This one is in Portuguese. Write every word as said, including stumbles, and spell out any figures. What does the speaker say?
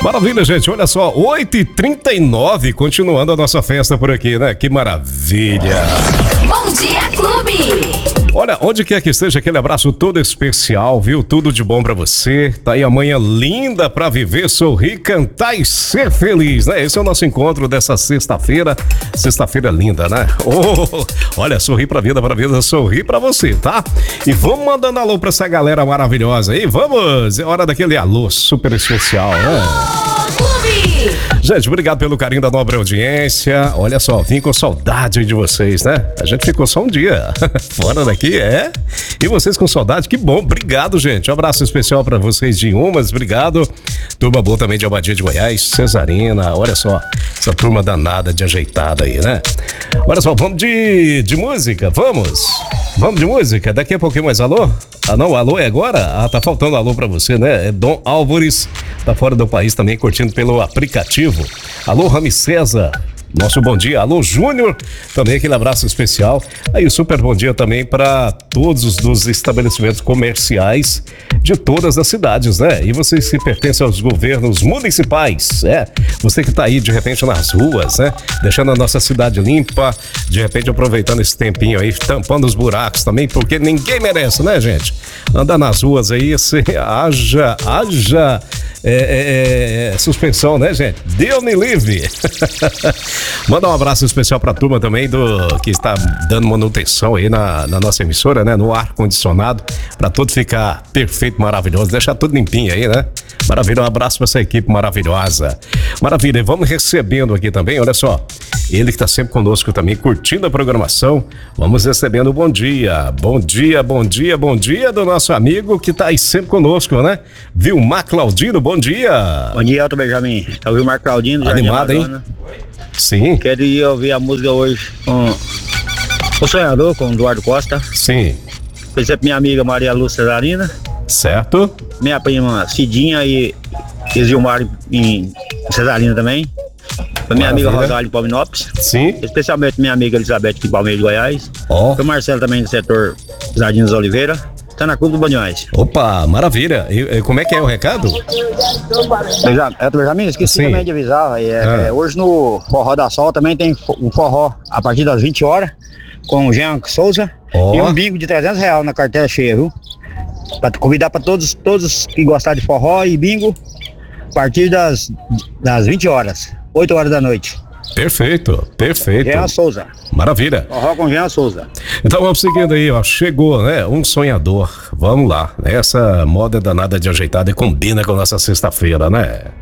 Maravilha, gente, olha só, oito e trinta e nove, continuando a nossa festa por aqui, né? Que maravilha! Bom Dia Clube! Olha, onde quer que esteja, aquele abraço todo especial, viu? Tudo de bom pra você. Tá aí amanhã linda pra viver, sorrir, cantar e ser feliz, né? Esse é o nosso encontro dessa sexta-feira. Sexta-feira linda, né? Oh, olha, sorrir pra vida, pra vida, sorrir pra você, tá? E vamos mandando alô pra essa galera maravilhosa aí. Vamos! É hora daquele alô super especial, né? Gente, obrigado pelo carinho da nobre audiência. Olha só, vim com saudade de vocês, né? A gente ficou só um dia fora daqui, é? E vocês com saudade, que bom. Obrigado, gente. Um abraço especial pra vocês de Umas, obrigado. Turma boa também de Abadia de Goiás, Cesarina, olha só, essa turma danada de ajeitada aí, né? Olha só, vamos de, de música, vamos? Vamos de música? Daqui a pouquinho mais alô? Ah não, alô é agora? Ah, tá faltando alô pra você, né? É Dom Álvares, tá fora do país também, curtindo pelo aplicativo. Alô, Rami César, nosso bom dia. Alô, Júnior, também aquele abraço especial. Aí, super bom dia também para todos os dos estabelecimentos comerciais de todas as cidades, né? E vocês que pertencem aos governos municipais, é? Você que tá aí, de repente, nas ruas, né? Deixando a nossa cidade limpa, de repente aproveitando esse tempinho aí, tampando os buracos também, porque ninguém merece, né, gente? Andar nas ruas aí, você haja, haja... É, é, é, suspensão, né, gente? Deus me livre. Manda um abraço especial pra turma também do que está dando manutenção aí na, na nossa emissora, né? No ar-condicionado, pra tudo ficar perfeito, maravilhoso, deixar tudo limpinho aí, né? Maravilha, um abraço pra essa equipe maravilhosa. Maravilha, e vamos recebendo aqui também, olha só, ele que tá sempre conosco também, curtindo a programação, vamos recebendo o bom dia, bom dia, bom dia, bom dia do nosso amigo que tá aí sempre conosco, né? Vilmar Claudino, bom dia. Bom dia, Elton Benjamin, é o Vilmar Claudino. Animado, hein? Sim. Quero ir ouvir a música hoje com O Sonhador, com o Eduardo Costa. Sim. Por exemplo, minha amiga Maria Lúcia Cesarina. Certo. Minha prima Cidinha e, e Gilmar em Cesarina também. Minha amiga Rosália em Palminópolis. Sim. Especialmente minha amiga Elizabeth em Palmeiras de Goiás. Ó. O Marcelo também do setor Jardim dos Oliveira. Tá na Clube do Banhões. Opa, maravilha. E, e como é que é o recado? É, Benjamin, esqueci Sim. também de avisar. É, Ah. é, hoje no Forró da Sol também tem um forró a partir das vinte horas com o Jean Souza. Ó. E um bingo de trezentos reais na carteira cheia, viu? Pra convidar para todos, todos que gostarem de forró e bingo a partir das, das vinte horas, oito horas da noite. Perfeito, perfeito. Jean Souza. Maravilha. Forró com Jean Souza. Então vamos seguindo aí, ó. Chegou, né? Um sonhador. Vamos lá. Essa moda danada de ajeitada e combina com a nossa sexta-feira, né?